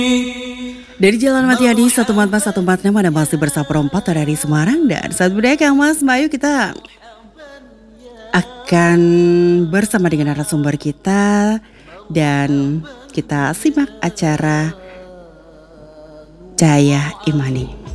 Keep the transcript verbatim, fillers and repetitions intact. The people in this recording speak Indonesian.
Dari Jalan Matiadi satu empat empat satu empat enam ada masih bersama perempat dari Semarang dan saat budaya Kang Mas Bayu kita akan bersama dengan narasumber kita dan kita simak acara Cahaya Imani.